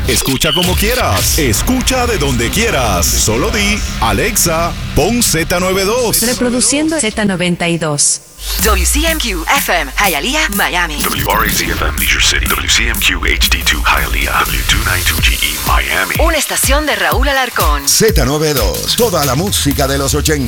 Escucha como quieras. Escucha de donde quieras. Solo di, Alexa, pon Z92. Reproduciendo Z92. WCMQ FM, Hialeah, Miami. WRAC FM, Leisure City. WCMQ HD2, Hialeah. W292GE, Miami. Una estación de Raúl Alarcón. Z92. Toda la música de los 80.